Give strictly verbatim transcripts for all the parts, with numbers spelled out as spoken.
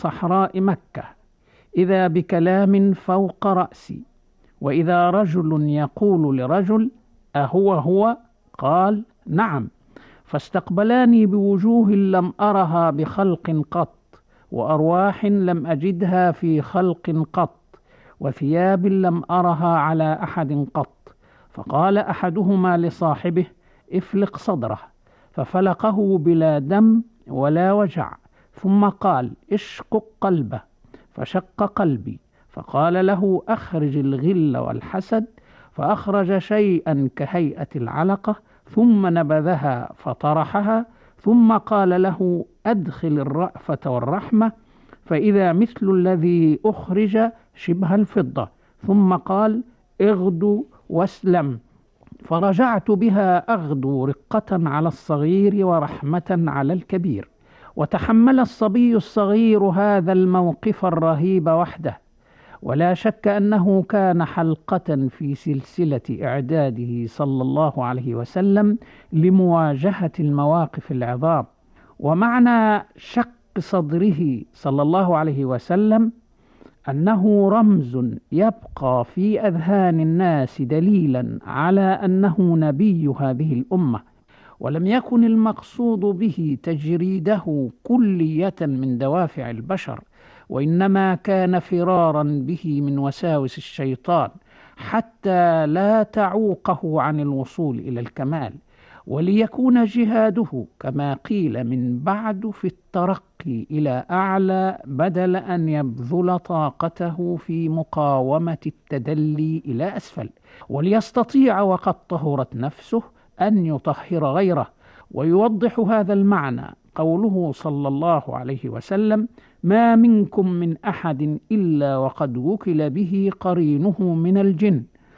صحراء مكة، إذا بكلام فوق رأسي، وإذا رجل يقول لرجل: أهو هو؟ قال: نعم. فاستقبلاني بوجوه لم أرها بخلق قط، وأرواح لم أجدها في خلق قط، وثياب لم أرها على أحد قط. فقال أحدهما لصاحبه: افلق صدره، ففلقه بلا دم ولا وجع، ثم قال: اشقق قلبه، فشق قلبي. فقال له: أخرج الغل والحسد، فأخرج شيئا كهيئة العلقة، ثم نبذها فطرحها، ثم قال له: أدخل الرأفة والرحمة، فإذا مثل الذي أخرج شبه الفضة. ثم قال: اغدو واسلم. فرجعت بها أغدو رقة على الصغير ورحمة على الكبير. وتحمل الصبي الصغير هذا الموقف الرهيب وحده، ولا شك أنه كان حلقة في سلسلة إعداده صلى الله عليه وسلم لمواجهة المواقف العظام. ومعنى شق صدره صلى الله عليه وسلم أنه رمز يبقى في أذهان الناس دليلا على أنه نبي هذه الأمة، ولم يكن المقصود به تجريده كلية من دوافع البشر، وإنما كان فرارا به من وساوس الشيطان حتى لا تعوقه عن الوصول إلى الكمال، وليكون جهاده كما قيل من بعد في الترقي إلى أعلى، بدل أن يبذل طاقته في مقاومة التدلي إلى أسفل، وليستطيع وقد طهرت نفسه أن يطهر غيره. ويوضح هذا المعنى قوله صلى الله عليه وسلم: ما منكم من أحد إلا وقد وكل به قرينه من الجن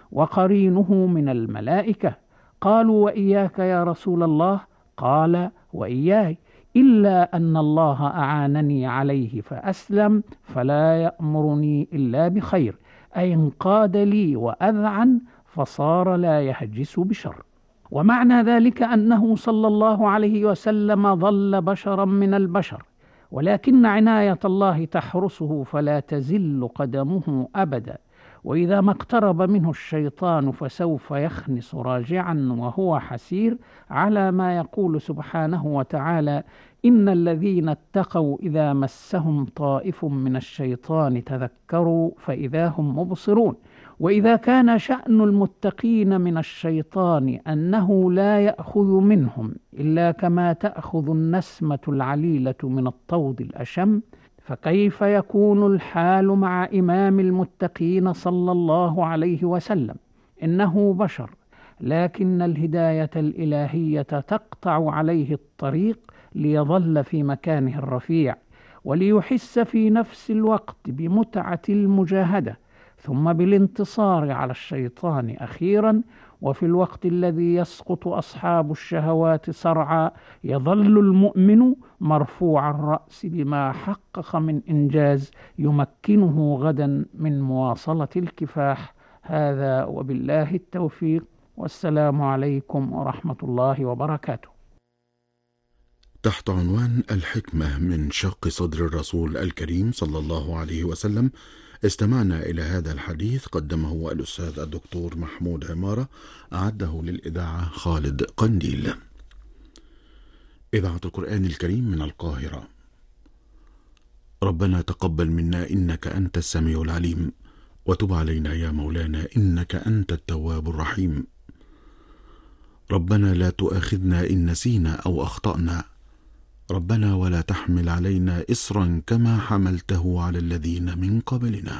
وقرينه من الملائكة. قالوا: وإياك يا رسول الله؟ قال: وإياي، إلا أن الله أعانني عليه فأسلم، فلا يأمرني إلا بخير، أي انقاد لي وأذعن فصار لا يهجس بشر. ومعنى ذلك أنه صلى الله عليه وسلم ظل بشرا من البشر، ولكن عناية الله تحرسه فلا تزل قدمه أبدا، وإذا ما اقترب منه الشيطان فسوف يخنس راجعا وهو حسير على ما يقول سبحانه وتعالى: إن الذين اتقوا إذا مسهم طائف من الشيطان تذكروا فإذا هم مبصرون. وإذا كان شأن المتقين من الشيطان أنه لا يأخذ منهم إلا كما تأخذ النسمة العليلة من الطود الأشم، فكيف يكون الحال مع إمام المتقين صلى الله عليه وسلم؟ إنه بشر، لكن الهداية الإلهية تقطع عليه الطريق ليظل في مكانه الرفيع، وليحس في نفس الوقت بمتعة المجاهدة، ثم بالانتصار على الشيطان أخيرا. وفي الوقت الذي يسقط أصحاب الشهوات صرعى يظل المؤمن مرفوع الرأس بما حقق من إنجاز يمكنه غدا من مواصلة الكفاح. هذا وبالله التوفيق، والسلام عليكم ورحمة الله وبركاته. تحت عنوان الحكمة من شق صدر الرسول الكريم صلى الله عليه وسلم، استمعنا إلى هذا الحديث قدمه الأستاذ الدكتور محمود عمارة، أعده للإذاعة خالد قنديل. إذاعة القرآن الكريم من القاهرة. ربنا تقبل منا إنك أنت السميع العليم، وتب علينا يا مولانا إنك أنت التواب الرحيم. ربنا لا تؤاخذنا إن نسينا أو أخطأنا، ربنا ولا تحمل علينا إصرا كما حملته على الذين من قبلنا.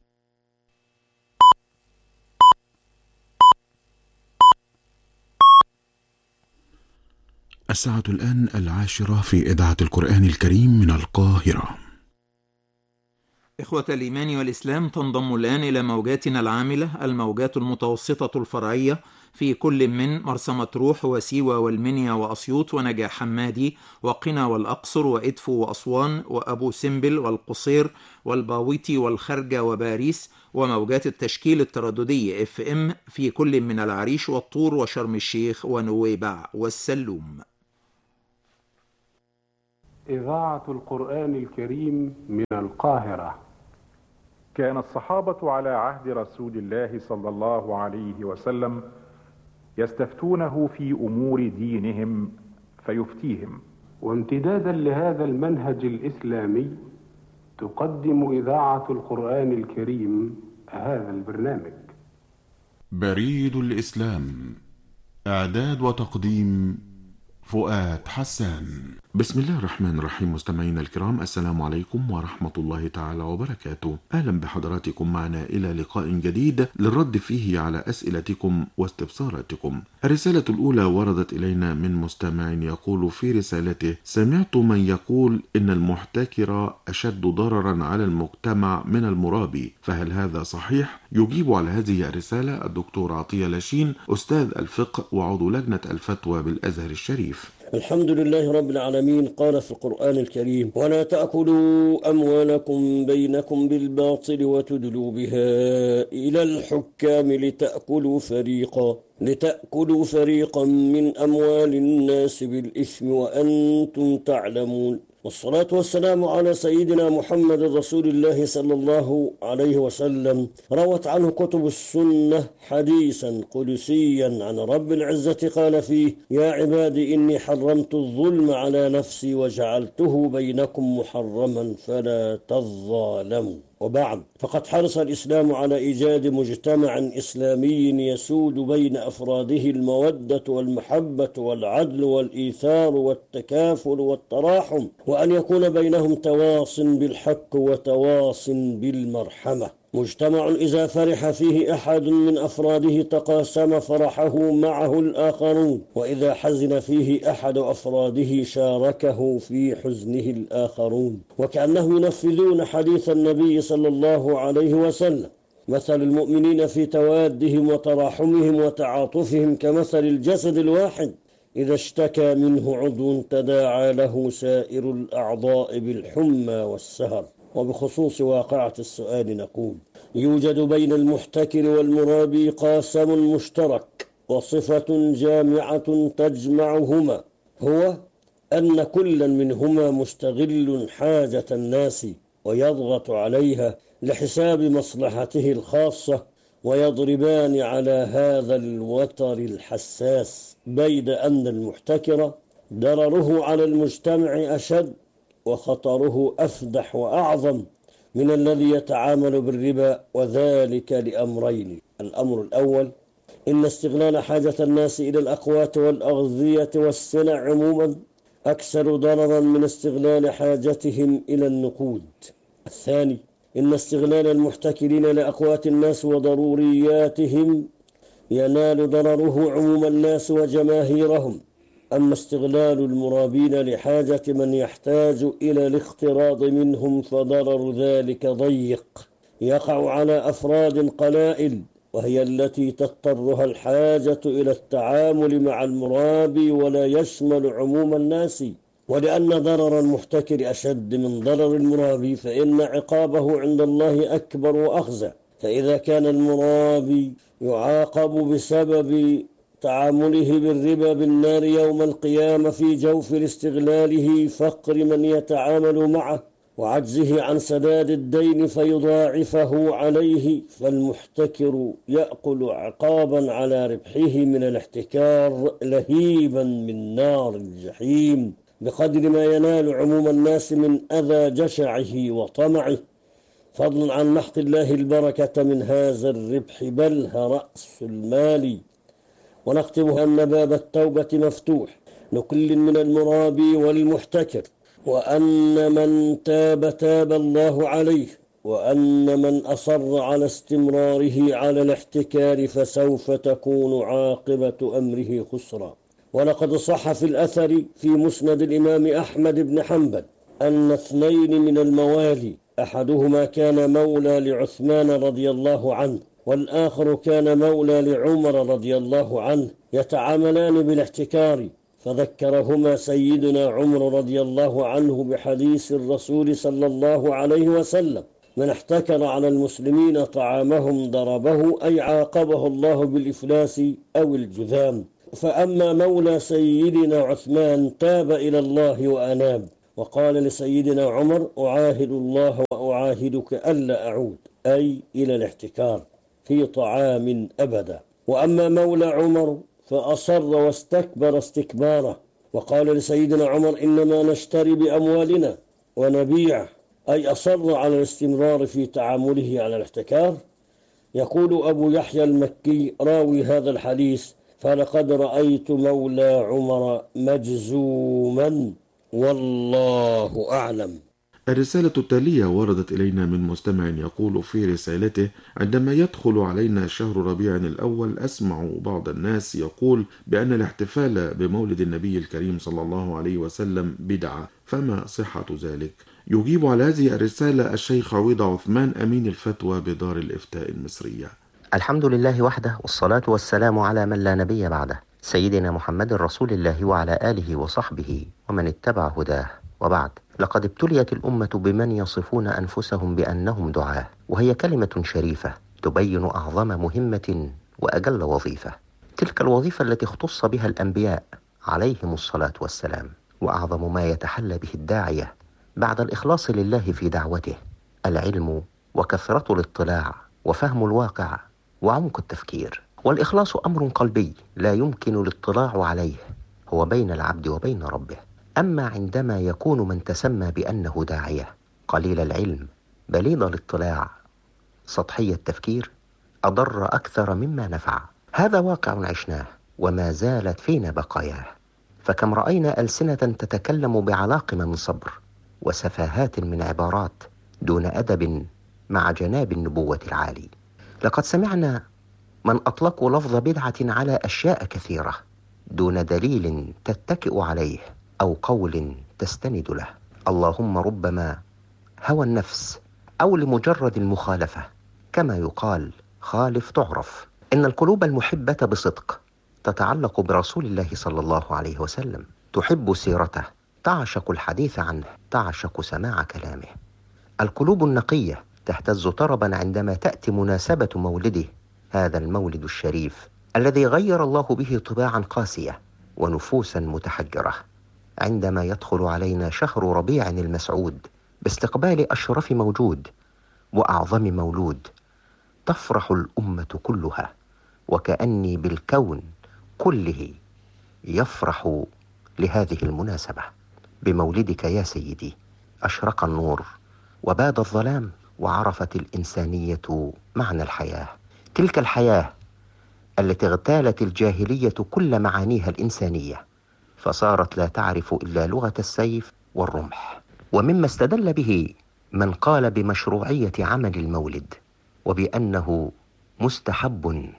الساعة الآن العاشرة في إذاعة القرآن الكريم من القاهرة. إخوة الإيمان والإسلام، تنضم الآن إلى موجاتنا العاملة الموجات المتوسطة الفرعية في كل من مرسى مطروح وسيوة والمنيا وأسيوط ونجع حمادي وقنا والأقصر وإدفو وأسوان وأبو سمبل والقصير والباويتي والخرجة وباريس، وموجات التشكيل الترددي اف ام في كل من العريش والطور وشرم الشيخ ونويبع والسلوم. إذاعة القرآن الكريم من القاهرة. كان الصحابة على عهد رسول الله صلى الله عليه وسلم يستفتونه في أمور دينهم فيفتيهم. وامتدادا لهذا المنهج الإسلامي تقدم إذاعة القرآن الكريم هذا البرنامج. بريد الإسلام، إعداد وتقديم فؤاد حسان. بسم الله الرحمن الرحيم. مستمعينا الكرام، السلام عليكم ورحمة الله تعالى وبركاته. أهلا بحضراتكم معنا إلى لقاء جديد للرد فيه على أسئلتكم واستفساراتكم. الرسالة الأولى وردت إلينا من مستمع يقول في رسالته: سمعت من يقول إن المحتكر أشد ضررا على المجتمع من المرابي، فهل هذا صحيح؟ يجيب على هذه الرسالة الدكتور عطية لاشين، أستاذ الفقه وعضو لجنة الفتوى بالأزهر الشريف. الحمد لله رب العالمين. قال في القرآن الكريم: ولا تأكلوا أموالكم بينكم بالباطل وتدلوا بها إلى الحكام لتأكلوا فريقا لتأكلوا فريقا من أموال الناس بالإثم وأنتم تعلمون. والصلاة والسلام على سيدنا محمد رسول الله صلى الله عليه وسلم. روت عنه كتب السنة حديثا قدسيا عن رب العزة قال فيه: يا عبادي إني حرمت الظلم على نفسي وجعلته بينكم محرما فلا تظالموا. وبعد، فقد حرص الإسلام على إيجاد مجتمع إسلامي يسود بين أفراده المودة والمحبة والعدل والإيثار والتكافل والتراحم، وأن يكون بينهم تواص بالحق وتواص بالمرحمة. مجتمع إذا فرح فيه أحد من أفراده تقاسم فرحه معه الآخرون، وإذا حزن فيه أحد أفراده شاركه في حزنه الآخرون، وكأنهم ينفذون حديث النبي صلى الله عليه وسلم: مثل المؤمنين في توادهم وتراحمهم وتعاطفهم كمثل الجسد الواحد إذا اشتكى منه عضو تداعى له سائر الأعضاء بالحمى والسهر. وبخصوص واقعة السؤال نقول: يوجد بين المحتكر والمرابي قاسم مشترك وصفة جامعة تجمعهما، هو أن كل منهما مستغل حاجة الناس ويضغط عليها لحساب مصلحته الخاصة، ويضربان على هذا الوتر الحساس، بيد أن المحتكر ضرره على المجتمع أشد وخطره أفدح وأعظم من الذي يتعامل بالربا، وذلك لأمرين: الأمر الأول إن استغلال حاجة الناس إلى الأقوات والأغذية والسلع عموما أكثر ضررا من استغلال حاجتهم إلى النقود. الثاني إن استغلال المحتكرين لأقوات الناس وضرورياتهم ينال ضرره عموم الناس وجماهيرهم، أما استغلال المرابين لحاجة من يحتاج إلى الاقتراض منهم فضرر ذلك ضيق يقع على أفراد قلائل، وهي التي تضطرها الحاجة إلى التعامل مع المرابي ولا يشمل عموم الناس. ولأن ضرر المحتكر أشد من ضرر المرابي فإن عقابه عند الله أكبر وأخزى. فإذا كان المرابي يعاقب بسبب تعامله بالربا بالنار يوم القيامة في جوف استغلاله فقر من يتعامل معه وعجزه عن سداد الدين فيضاعفه عليه، فالمحتكر يأكل عقابا على ربحه من الاحتكار لهيبا من نار الجحيم بقدر ما ينال عموم الناس من أذى جشعه وطمعه، فضلا عن محق الله البركة من هذا الربح بل رأس المال. ونختم أن باب التوبة مفتوح لكل من المرابي والمحتكر، وأن من تاب تاب الله عليه، وأن من أصر على استمراره على الاحتكار فسوف تكون عاقبة أمره خسرا. ولقد صح في الأثر في مسند الإمام أحمد بن حنبل أن اثنين من الموالي، أحدهما كان مولى لعثمان رضي الله عنه والآخر كان مولى لعمر رضي الله عنه، يتعاملان بالاحتكار، فذكرهما سيدنا عمر رضي الله عنه بحديث الرسول صلى الله عليه وسلم: من احتكر على المسلمين طعامهم ضربه، أي عاقبه الله بالإفلاس أو الجذام. فأما مولى سيدنا عثمان تاب إلى الله وأناب، وقال لسيدنا عمر: أعاهد الله وأعاهدك ألا أعود، أي إلى الاحتكار في طعام أبدا. وأما مولى عمر فأصر واستكبر استكباره، وقال لسيدنا عمر: إنما نشتري بأموالنا ونبيع، أي أصر على الاستمرار في تعامله على الاحتكار. يقول أبو يحيى المكي راوي هذا الحديث: فلقد رأيت مولى عمر مجزوما والله أعلم. الرسالة التالية وردت إلينا من مستمع يقول في رسالته: عندما يدخل علينا شهر ربيع الأول أسمع بعض الناس يقول بأن الاحتفال بمولد النبي الكريم صلى الله عليه وسلم بدعة، فما صحة ذلك؟ يجيب على هذه الرسالة الشيخ عويض عثمان أمين الفتوى بدار الإفتاء المصرية. الحمد لله وحده، والصلاة والسلام على من لا نبي بعده، سيدنا محمد رسول الله وعلى آله وصحبه ومن اتبع هداه، وبعد. لقد ابتليت الأمة بمن يصفون أنفسهم بأنهم دعاة، وهي كلمة شريفة تبين أعظم مهمة وأجل وظيفة، تلك الوظيفة التي اختص بها الأنبياء عليهم الصلاة والسلام، وأعظم ما يتحلى به الداعية بعد الإخلاص لله في دعوته العلم وكثرة الاطلاع وفهم الواقع وعمق التفكير. والإخلاص أمر قلبي لا يمكن الاطلاع عليه، هو بين العبد وبين ربه. أما عندما يكون من تسمى بأنه داعية قليل العلم بليد الاطلاع سطحي التفكير، أضر أكثر مما نفع. هذا واقع عشناه وما زالت فينا بقاياه، فكم رأينا ألسنة تتكلم بعلاقم من صبر وسفاهات من عبارات دون أدب مع جناب النبوة العالي. لقد سمعنا من أطلقوا لفظ بدعة على أشياء كثيرة دون دليل تتكئ عليه أو قول تستند له، اللهم ربما هوى النفس أو لمجرد المخالفة، كما يقال خالف تعرف. إن القلوب المحبة بصدق تتعلق برسول الله صلى الله عليه وسلم، تحب سيرته، تعشق الحديث عنه، تعشق سماع كلامه. القلوب النقية تهتز طربا عندما تأتي مناسبة مولده، هذا المولد الشريف الذي غير الله به طباعا قاسية ونفوسا متحجرة. عندما يدخل علينا شهر ربيع المسعود باستقبال أشرف موجود وأعظم مولود، تفرح الأمة كلها، وكأني بالكون كله يفرح لهذه المناسبة. بمولدك يا سيدي أشرق النور وباد الظلام، وعرفت الإنسانية معنى الحياة، تلك الحياة التي اغتالت الجاهلية كل معانيها الإنسانية، فصارت لا تعرف إلا لغة السيف والرمح. ومما استدل به من قال بمشروعية عمل المولد وبأنه مستحب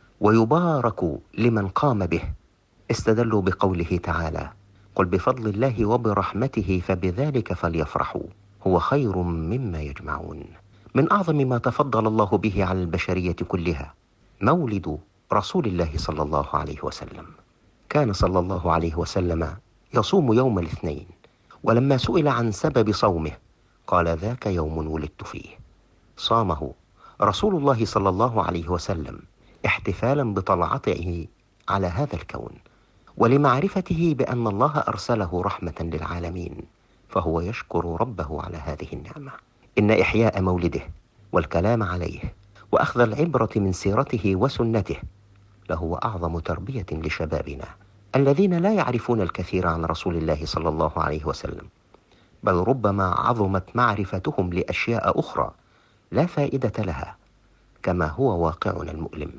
ويبارك لمن قام به، استدلوا بقوله تعالى: قل بفضل الله وبرحمته فبذلك فليفرحوا هو خير مما يجمعون. من أعظم ما تفضل الله به على البشرية كلها مولد رسول الله صلى الله عليه وسلم. كان صلى الله عليه وسلم يصوم يوم الاثنين، ولما سئل عن سبب صومه قال: ذاك يوم ولدت فيه. صامه رسول الله صلى الله عليه وسلم احتفالا بطلعته على هذا الكون، ولمعرفته بأن الله أرسله رحمة للعالمين، فهو يشكر ربه على هذه النعمة. إن إحياء مولده والكلام عليه وأخذ العبرة من سيرته وسنته لهو أعظم تربية لشبابنا الذين لا يعرفون الكثير عن رسول الله صلى الله عليه وسلم، بل ربما عظمت معرفتهم لأشياء أخرى لا فائدة لها، كما هو واقعنا المؤلم.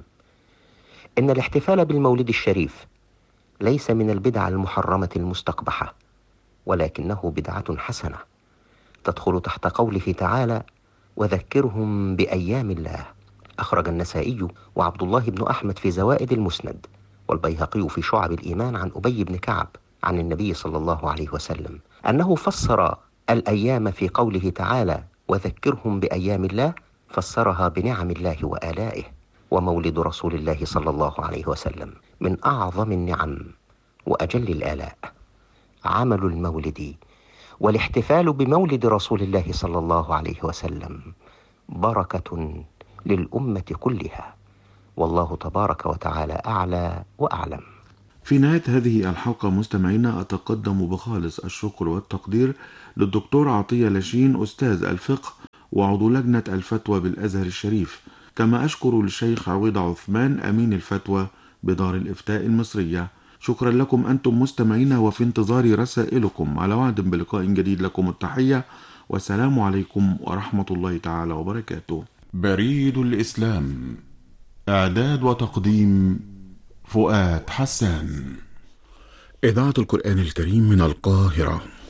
إن الاحتفال بالمولد الشريف ليس من البدع المحرمة المستقبحة، ولكنه بدعة حسنة تدخل تحت قوله تعالى: وذكرهم بأيام الله. أخرج النسائي وعبد الله بن أحمد في زوائد المسند، والبيهقي في شعب الإيمان عن أبي بن كعب عن النبي صلى الله عليه وسلم أنه فسر الأيام في قوله تعالى: وذكرهم بأيام الله، فسرها بنعم الله وآلائه. ومولد رسول الله صلى الله عليه وسلم من أعظم النعم وأجل الآلاء. عمل المولد والاحتفال بمولد رسول الله صلى الله عليه وسلم بركة للأمة كلها، والله تبارك وتعالى أعلى وأعلم. في نهاية هذه الحلقة مستمعينا أتقدم بخالص الشكر والتقدير للدكتور عطية لاشين أستاذ الفقه وعضو لجنة الفتوى بالأزهر الشريف، كما أشكر للشيخ عويض عثمان أمين الفتوى بدار الإفتاء المصرية. شكرا لكم أنتم مستمعينا، وفي انتظار رسائلكم. على وعد بلقاء جديد، لكم التحية والسلام عليكم ورحمة الله تعالى وبركاته. بريد الإسلام، إعداد وتقديم فؤاد حسان. إذاعة القرآن الكريم من القاهرة.